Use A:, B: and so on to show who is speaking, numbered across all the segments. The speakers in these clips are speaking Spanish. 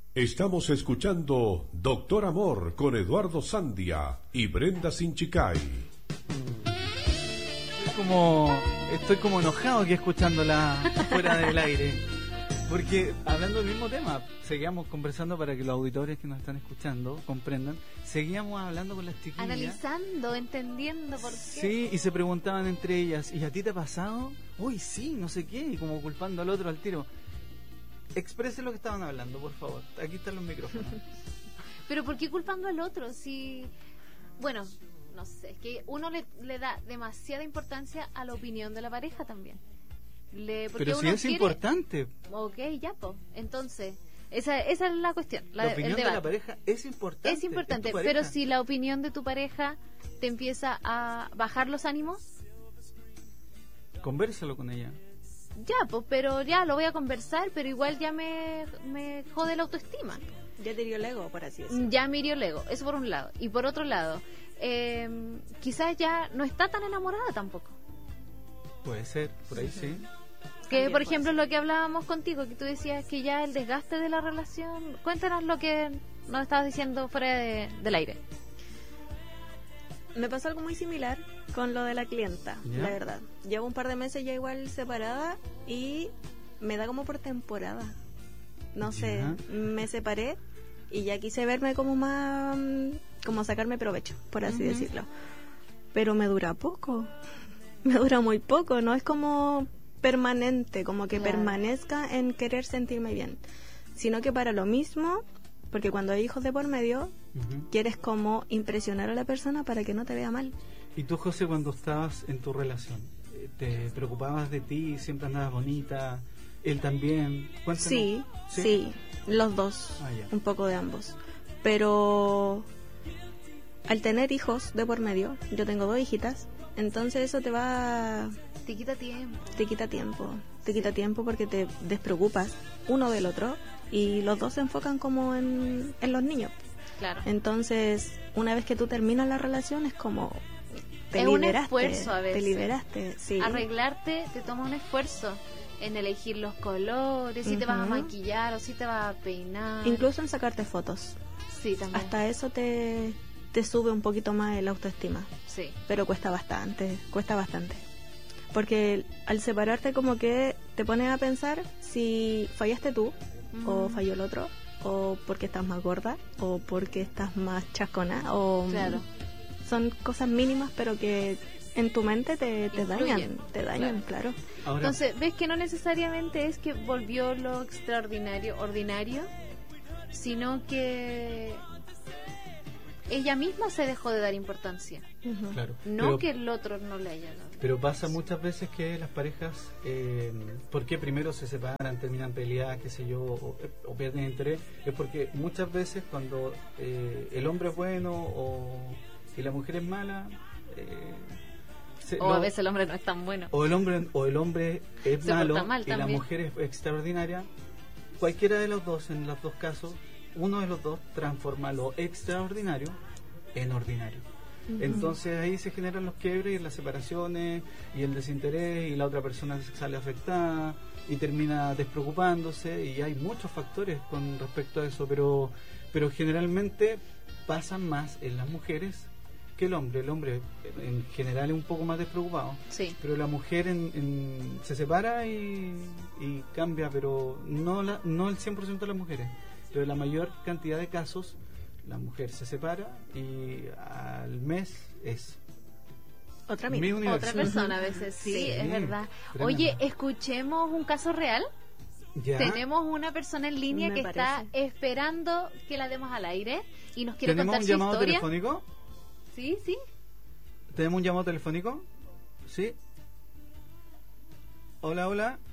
A: Estamos escuchando Doctor Amor con Eduardo Sandia y Brenda Sinchicay.
B: Estoy como enojado aquí escuchándola fuera del aire. Porque hablando del mismo tema, seguíamos conversando para que los auditores que nos están escuchando comprendan. Seguíamos hablando con las chiquillas.
C: Analizando, entendiendo por qué.
B: Sí, y se preguntaban entre ellas, ¿y a ti te ha pasado? Uy, sí, no sé qué, y como culpando al otro al tiro. Expresen lo que estaban hablando, por favor. Aquí están los micrófonos.
C: Pero ¿por qué culpando al otro? Si, bueno, no sé, es que uno le da demasiada importancia a la opinión de la pareja también.
B: Pero si es importante.
C: Ok, ya, pues. Entonces, esa es la cuestión.
B: La opinión de la pareja es importante.
C: Es importante, pero si la opinión de tu pareja te empieza a bajar los ánimos,
B: convérsalo con ella.
C: Ya, pues, pero ya lo voy a conversar, pero igual ya me jode la autoestima.
D: Ya te hirió el ego, por así decirlo.
C: Ya me hirió el ego, eso por un lado. Y por otro lado, quizás ya no está tan enamorada tampoco.
B: Puede ser, por ahí sí.
C: Que, por ejemplo, lo que hablábamos contigo, que tú decías que ya el desgaste de la relación... Cuéntanos lo que nos estabas diciendo fuera del aire.
D: Me pasó algo muy similar con lo de la clienta,
B: ¿ya?
D: La verdad. Llevo un par de meses ya igual separada y me da como por temporada. No sé, me separé y ya quise verme como más... como sacarme provecho, por así decirlo. Pero me dura poco. Me dura muy poco, no es como permanente, como que permanezca en querer sentirme bien, sino que para lo mismo, porque cuando hay hijos de por medio, quieres como impresionar a la persona para que no te vea mal.
B: ¿Y tú, José, cuando estabas en tu relación, te preocupabas de ti, siempre andabas bonita, él también? Cuéntanos.
D: Sí, los dos, un poco de ambos, pero al tener hijos de por medio, yo tengo 2 hijitas, entonces eso te va...
C: Te quita tiempo.
D: Te quita tiempo porque te despreocupas uno del otro y los dos se enfocan como en los niños.
C: Claro.
D: Entonces, una vez que tú terminas la relación es como...
C: es un esfuerzo a veces.
D: Te liberaste, sí.
C: Arreglarte te toma un esfuerzo en elegir los colores, si te vas a maquillar o si te vas a peinar.
D: Incluso en sacarte fotos.
C: Sí, también.
D: Hasta eso te sube un poquito más el autoestima.
C: Sí.
D: Pero cuesta bastante. Porque al separarte como que te pones a pensar si fallaste tú o falló el otro, o porque estás más gorda o porque estás más chascona, o
C: claro.
D: Son cosas mínimas pero que en tu mente te dañan, claro.
C: Ahora, entonces, ves que no necesariamente es que volvió lo extraordinario ordinario, sino que ella misma se dejó de dar importancia.
B: Claro.
C: No
B: pero,
C: que el otro no le haya dado.
B: Pero pasa muchas veces que las parejas, porque primero se separan, terminan peleadas, qué sé yo, o pierden interés, es porque muchas veces cuando el hombre es bueno y la mujer es mala,
C: a veces el hombre no es tan bueno.
B: O el hombre es malo
C: mal
B: y
C: también.
B: la mujer es extraordinaria. Cualquiera de los dos, en los dos casos, uno de los dos transforma lo extraordinario en ordinario. Entonces ahí se generan los quiebres y las separaciones y el desinterés, y la otra persona sale afectada y termina despreocupándose, y hay muchos factores con respecto a eso, pero generalmente pasan más en las mujeres que el hombre. El hombre en general es un poco más despreocupado,
C: sí.
B: Pero la mujer se separa y cambia, pero no el 100% de las mujeres, pero la mayor cantidad de casos la mujer se separa y al mes es
D: otra
C: persona a veces. Sí, es verdad.
B: Tremendo.
C: Oye, escuchemos un caso real.
B: ¿Ya?
C: Tenemos una persona en línea que está esperando que la demos al aire y nos quiere contar su historia.
B: ¿Tenemos un llamado telefónico?
C: Sí.
B: ¿Tenemos un llamado telefónico? Sí. Hola.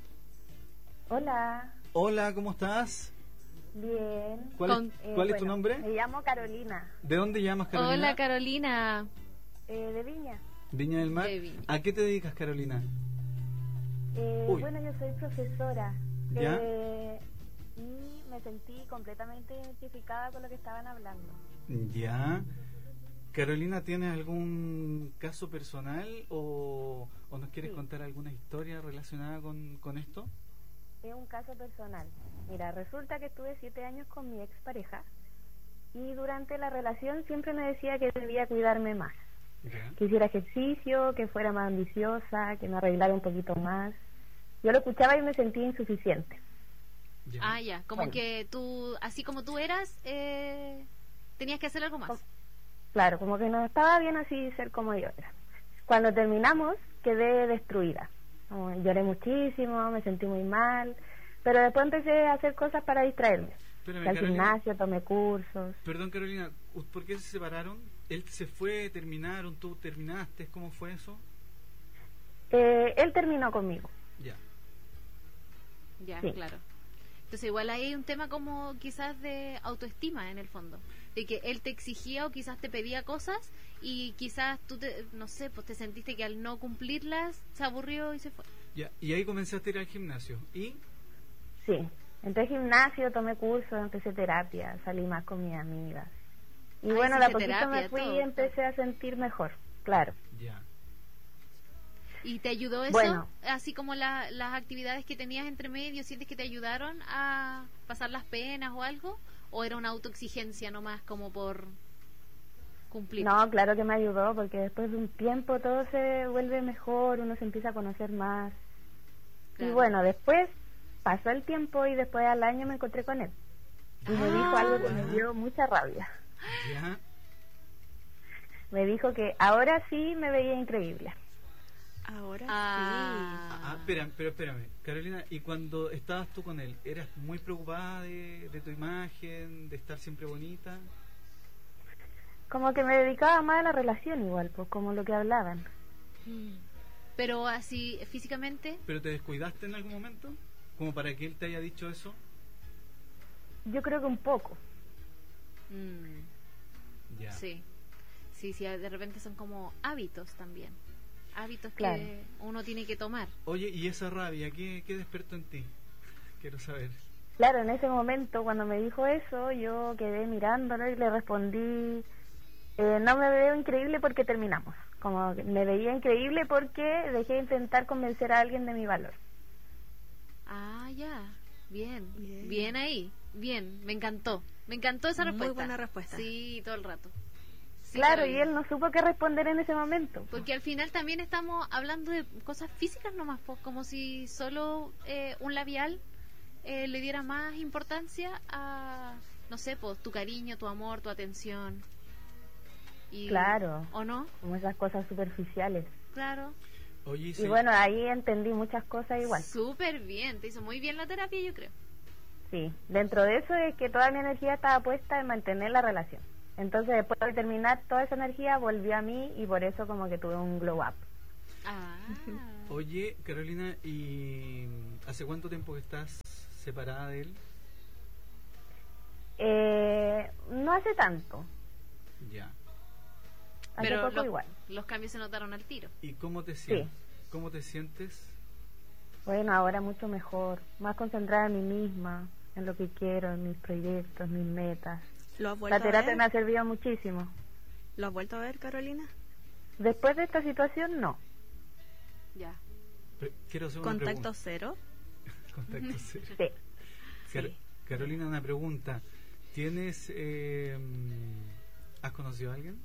B: Hola, ¿cómo estás?
E: Bien.
B: ¿Cuál es tu nombre?
E: Me llamo Carolina.
B: ¿De dónde llamas, Carolina?
C: Hola, Carolina.
E: De Viña.
B: Viña del Mar. ¿A qué te dedicas, Carolina?
E: Bueno, yo soy profesora.
B: ¿Ya?
E: Y me sentí completamente identificada con lo que estaban hablando.
B: Ya. Carolina, ¿tienes algún caso personal o nos quieres contar alguna historia relacionada con esto?
E: Es un caso personal. Mira, resulta que estuve 7 años con mi expareja y durante la relación siempre me decía que debía cuidarme más.
B: Ya.
E: Que hiciera ejercicio, que fuera más ambiciosa, que me arreglara un poquito más. Yo lo escuchaba y me sentía insuficiente.
B: Ya.
C: Ah, ya, como
E: Bueno.
C: que tú, así como tú eras, tenías que hacer algo más.
E: Claro, como que no estaba bien así ser como yo era. Cuando terminamos, quedé destruida. Lloré muchísimo, me sentí muy mal, pero después empecé a hacer cosas para distraerme.
B: Espérame,
E: Fui al
B: Carolina.
E: gimnasio, tomé cursos.
B: Perdón, Carolina, ¿por qué se separaron? ¿Él se fue, terminaron, tú terminaste? ¿Cómo fue eso?
E: Él terminó conmigo.
B: Ya.
C: Ya,
E: Sí.
C: claro. Entonces igual ahí hay un tema como quizás de autoestima en el fondo, de que él te exigía o quizás te pedía cosas y quizás tú, no sé, pues te sentiste que al no cumplirlas se aburrió y se fue.
B: Ya. Y ahí comenzaste a ir al gimnasio. ¿Y?
E: Sí, entré al gimnasio, tomé cursos, empecé terapia, salí más con mis amigas. Y
C: Ah,
E: bueno,
C: hiciste
E: la poquito
C: terapia,
E: me fui
C: todo.
E: y empecé a sentir mejor, claro.
B: Ya.
C: ¿Y te ayudó eso?
E: Bueno.
C: Así como las actividades que tenías entre medio, ¿sientes que te ayudaron a pasar las penas o algo? ¿O era una autoexigencia nomás como por cumplir?
E: No, claro que me ayudó, porque después de un tiempo todo se vuelve mejor, uno se empieza a conocer más.
C: Claro.
E: Y bueno, después pasó el tiempo y después al año me encontré con él. Y me dijo algo que me dio mucha rabia.
B: Ya.
E: Me dijo que ahora sí me veía increíble.
D: Ahora
B: Pero espérame, Carolina, ¿y cuando estabas tú con él, eras muy preocupada de tu imagen, de estar siempre bonita?
E: Como que me dedicaba más a la relación igual, pues como lo que hablaban.
C: Pero así físicamente,
B: ¿Pero te descuidaste en algún momento? ¿Como para que él te haya dicho eso?
E: Yo creo que un poco.
B: Ya.
C: sí. Sí, de repente son como hábitos también. Hábitos
E: Claro.
C: que uno tiene que tomar.
B: Oye, ¿y esa rabia qué despertó en ti? Quiero saber.
E: Claro, en ese momento cuando me dijo eso, yo quedé mirándolo y le respondí, no me veo increíble porque terminamos. Como que me veía increíble porque dejé de intentar convencer a alguien de mi valor.
C: Ah, ya. Bien.
D: Bien.
C: Bien ahí. Bien. Me encantó. Me encantó esa
D: Muy
C: respuesta.
D: buena respuesta.
C: Sí, todo el rato. Sí,
E: Claro,
C: Carolina.
E: y él no supo qué responder en ese momento.
C: Porque al final también estamos hablando de cosas físicas nomás, pues, como si solo un labial le diera más importancia a, no sé, pues, tu cariño, tu amor, tu atención. Y,
E: Claro.
C: ¿O no?
E: Como esas cosas superficiales.
C: Claro.
B: Oye,
E: Y bueno, ahí entendí muchas cosas igual.
C: Súper bien. Te hizo muy bien la terapia, yo creo.
E: Sí, dentro de eso es que toda mi energía estaba puesta en mantener la relación. Entonces después de terminar toda esa energía volvió a mí y por eso como que tuve un glow up.
C: Ah.
B: Oye, Carolina, ¿y hace cuánto tiempo que estás separada de él?
E: No hace tanto,
B: Ya.
E: hace
C: Pero
E: poco igual.
C: los cambios se notaron al tiro.
B: ¿Y cómo te sientes? ¿Cómo te sientes?
E: Bueno, ahora mucho mejor, más concentrada en mí misma, en lo que quiero, en mis proyectos, mis metas.
D: ¿Lo has vuelto
E: La terapia
D: a
E: me
D: ver?
E: ha servido muchísimo.
D: ¿Lo has vuelto a ver, Carolina?
E: Después de esta situación, no.
C: Ya.
B: Quiero hacer una
D: ¿Contacto
B: pregunta.
D: cero?
B: Contacto cero.
E: Sí.
D: Sí.
B: Carolina, una pregunta. ¿Tienes... ¿Has conocido a alguien?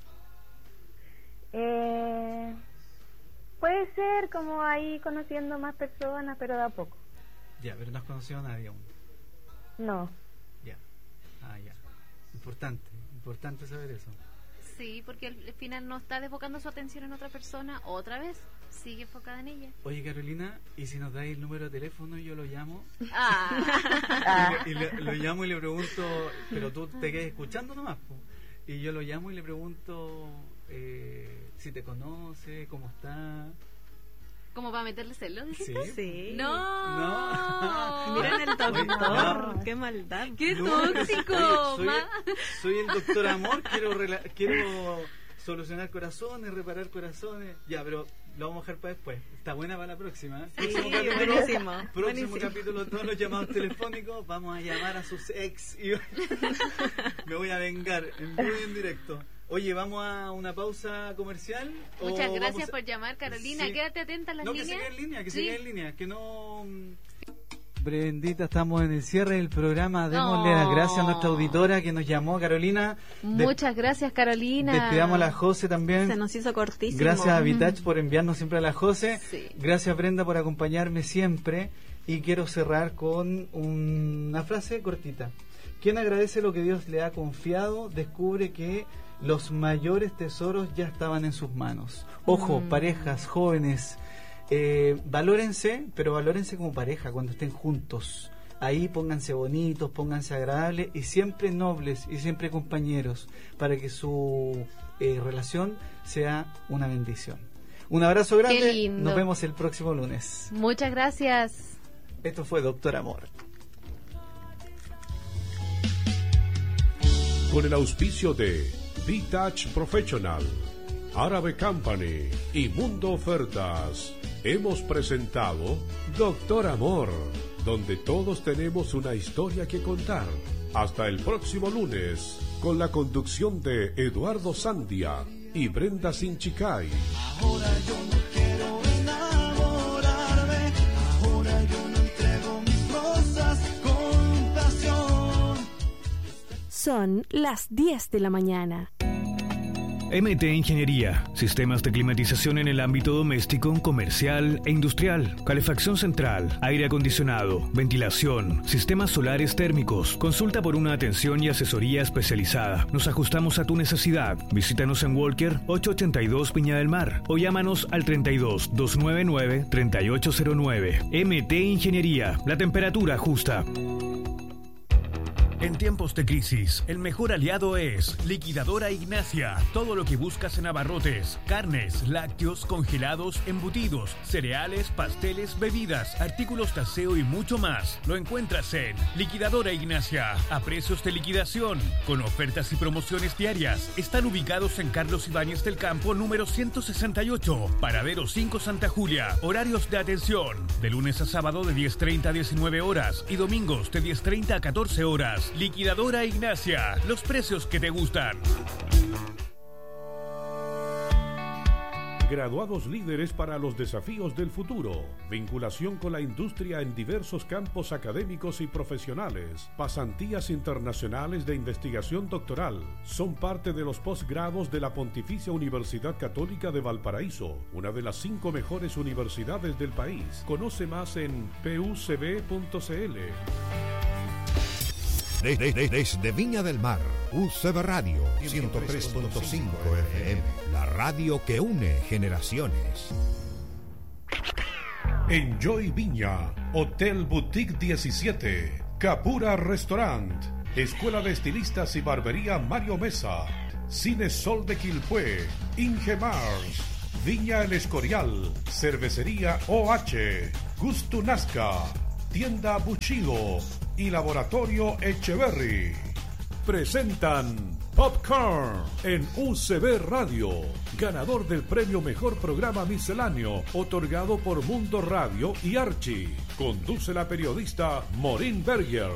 E: Puede ser como ahí conociendo más personas, pero de a poco.
B: Ya, pero no has conocido a nadie aún.
E: No.
B: Ya. Ah, ya. Importante saber eso.
C: Sí, porque al final no está desbocando su atención en otra persona otra vez. Sigue enfocada en ella.
B: Oye, Carolina, ¿y si nos dais el número de teléfono y yo lo llamo?
C: Ah.
B: Lo llamo y le pregunto, pero tú te quedas escuchando nomás, po. Y yo lo llamo y le pregunto si te conoce, cómo está.
C: ¿Cómo va a meterle celos?
B: Sí.
D: Sí.
C: No.
D: Miren el doctor,
B: No.
D: qué maldad.
C: ¡Qué
B: No,
C: tóxico!
B: oye, soy el doctor amor, quiero solucionar corazones, reparar corazones. Ya, pero lo vamos a dejar para después. Está buena para la próxima. ¿Eh?
D: Sí,
B: Próximo
D: buenísimo.
B: Próximo capítulo, todos los llamados telefónicos. Vamos a llamar a sus ex y me voy a vengar en vivo y en directo. Oye, ¿vamos a una pausa comercial? ¿O
C: Muchas gracias
B: vamos a-
C: por llamar, Carolina.
B: Sí.
C: Quédate atenta a las
B: No,
C: líneas.
B: que se quede en línea, que se
C: Sí.
B: quede en línea, que no... Brendita, estamos en el cierre del programa. Démosle las gracias a nuestra auditora que nos llamó, Carolina.
C: Muchas gracias, Carolina.
B: Despidamos a la José también.
D: Se nos hizo cortísimo.
B: Gracias a Vitach por enviarnos siempre a la José.
C: Sí.
B: Gracias, Brenda, por acompañarme siempre. Y quiero cerrar con una frase cortita. Quien agradece lo que Dios le ha confiado, descubre que los mayores tesoros ya estaban en sus manos. Ojo, parejas, jóvenes, valórense, pero valórense como pareja cuando estén juntos. Ahí pónganse bonitos, pónganse agradables y siempre nobles y siempre compañeros para que su relación sea una bendición. Un abrazo grande.
C: Qué lindo.
B: Nos vemos el próximo lunes.
C: Muchas gracias.
B: Esto fue Doctor Amor.
A: Con el auspicio de Vitach Professional, Árabe Company y Mundo Ofertas, hemos presentado Doctor Amor, donde todos tenemos una historia que contar. Hasta el próximo lunes, con la conducción de Eduardo Sandia y Brenda Sinchicay.
F: Ahora yo no quiero enamorarme, ahora yo no entrego mis rosas con pasión.
G: Son las 10 de la mañana.
H: MT Ingeniería, sistemas de climatización en el ámbito doméstico, comercial e industrial, calefacción central, aire acondicionado, ventilación, sistemas solares térmicos. Consulta por una atención y asesoría especializada. Nos ajustamos a tu necesidad. Visítanos en Walker 882 Viña del Mar o llámanos al 32 299 3809. MT Ingeniería, la temperatura justa. En tiempos de crisis, el mejor aliado es Liquidadora Ignacia. Todo lo que buscas en abarrotes, carnes, lácteos, congelados, embutidos, cereales, pasteles, bebidas, artículos de aseo y mucho más. Lo encuentras en Liquidadora Ignacia, a precios de liquidación, con ofertas y promociones diarias. Están ubicados en Carlos Ibáñez del Campo, número 168, Paradero 5 Santa Julia. Horarios de atención, de lunes a sábado de 10:30 a 19 horas y domingos de 10:30 a 14 horas. Liquidadora Ignacia, los precios que te gustan.
A: Graduados líderes para los desafíos del futuro. Vinculación con la industria en diversos campos académicos y profesionales. Pasantías internacionales de investigación doctoral. Son parte de los posgrados de la Pontificia Universidad Católica de Valparaíso, una de las 5 mejores universidades del país. Conoce más en pucb.cl.
I: Desde Viña del Mar, UCB Radio 103.5 FM, la radio que une generaciones.
A: Enjoy Viña, Hotel Boutique 17, Capura Restaurant, Escuela de Estilistas y Barbería Mario Mesa, Cine Sol de Quilpué, Ingemars, Viña El Escorial, Cervecería OH, Gusto Nazca, Tienda Buchido y Laboratorio Echeverry presentan Popcorn en UCB Radio, ganador del premio Mejor Programa Misceláneo, otorgado por Mundo Radio y Archie. Conduce la periodista Maureen Berger.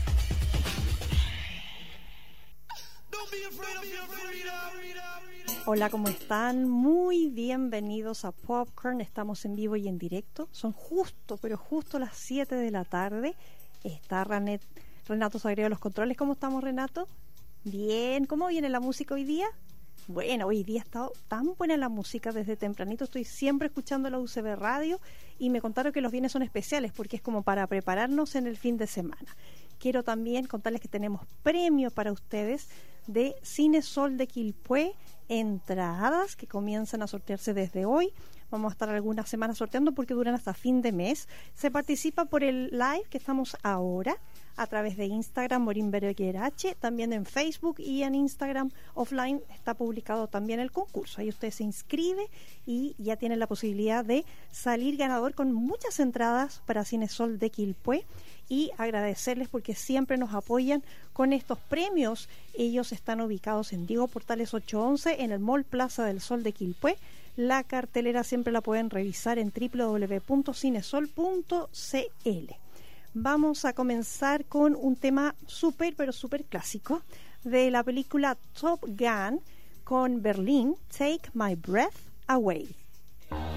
J: Hola, ¿cómo están? Muy bienvenidos a Popcorn. Estamos en vivo y en directo. Son justo las 7 de la tarde. Está Renato Sagredo de los controles. ¿Cómo estamos, Renato? Bien. ¿Cómo viene la música hoy día? Bueno, hoy día ha estado tan buena la música desde tempranito. Estoy siempre escuchando la UCB Radio y me contaron que los viernes son especiales porque es como para prepararnos en el fin de semana. Quiero también contarles que tenemos premios para ustedes de Cine Sol de Quilpué, entradas que comienzan a sortearse desde hoy. Vamos a estar algunas semanas sorteando porque duran hasta fin de mes. Se participa por el live que estamos ahora a través de Instagram, Maureen Berger H, también en Facebook y en Instagram offline está publicado también el concurso. Ahí usted se inscribe y ya tiene la posibilidad de salir ganador con muchas entradas para Cine Sol de Quilpué. Y agradecerles porque siempre nos apoyan con estos premios. Ellos están ubicados en Diego Portales 811 en el Mall Plaza del Sol de Quilpué. La cartelera siempre la pueden revisar en www.cinesol.cl. Vamos a comenzar con un tema súper clásico de la película Top Gun con Berlín, Take My Breath Away.